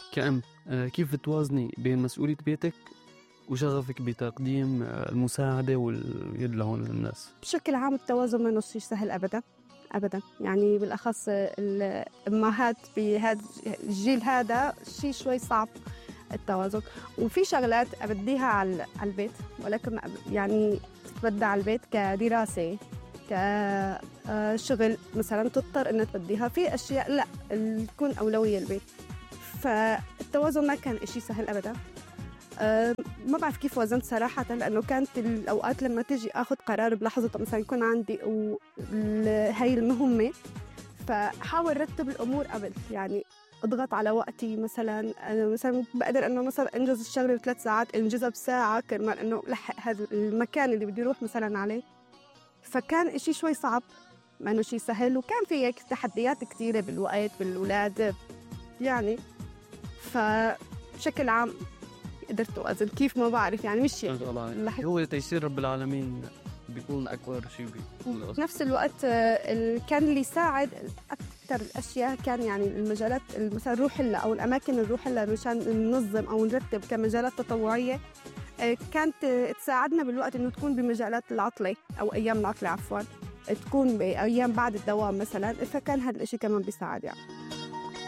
كأم، كيف بتوازني بين مسؤولية بيتك وشغفك بتقديم المساعدة واليد لهون للناس؟ بشكل عام التوازن منه شيء سهل أبدا أبدا، يعني بالأخص الأمهات بهذا الجيل هذا شيء شوي صعب التوازن. وفي شغلات أبديها على البيت، ولكن يعني تتبدى على البيت كدراسة كشغل مثلا تضطر إنها تبديها في أشياء لا تكون أولوية البيت. فالتوازن ما كان إشي سهل أبدا. ما بعرف كيف وزنت صراحة، لأنه كانت الأوقات لما تيجي أخذ قرار بلحظة مثلا يكون عندي هاي المهمة، فحاول رتب الأمور قبل، يعني اضغط على وقتي. مثلا أنا مثلا بقدر إنه مثلا أنجز الشغلة ب3 ساعات أنجزها بساعة كرمال إنه لحق هذا المكان اللي بدي أروح مثلا عليه. فكان إشي شوي صعب، ما إنه شيء سهل، وكان في تحديات كتيرة بالوقت بالأولاد يعني. فبشكل عام قدرت أوازن كيف ما بعرف، يعني مش هو تيسير رب العالمين بيكون أكبر شيء في نفس الوقت. كان اللي يساعد أكثر الأشياء كان يعني المجالات مثلا نروح لها أو الأماكن نروح لها مشان ننظم أو نرتب كمجالات تطوعية. كانت تساعدنا بالوقت إنه تكون بمجالات العطلة أو أيام العطلة عفوا، تكون بأيام بعد الدوام مثلا، فكان هذا الإشي كمان بيساعد يعني.